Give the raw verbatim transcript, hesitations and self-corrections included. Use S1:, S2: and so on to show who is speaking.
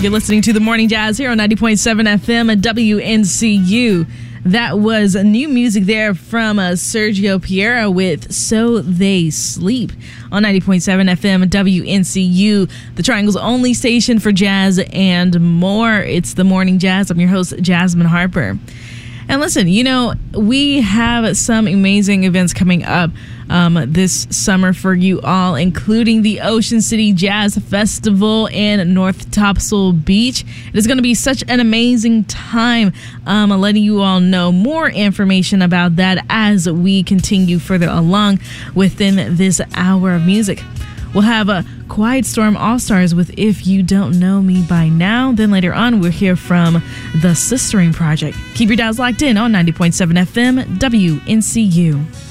S1: You're listening to The Morning Jazz here on ninety point seven F M at W N C U. That was new music there from uh, Sergio Piera with So They Sleep on ninety point seven F M W N C U, the Triangle's only station for jazz and more. It's The Morning Jazz. I'm your host, Jasmine Harper. And listen, you know, we have some amazing events coming up um, this summer for you all, including the Ocean City Jazz Festival in North Topsail Beach. It is going to be such an amazing time. Um, letting you all know more information about that as we continue further along within this hour of music. We'll have a Quiet Storm All-Stars with If You Don't Know Me By Now. Then later on, we'll hear from the Sistering Project. Keep your dials locked in on ninety point seven F M W N C U.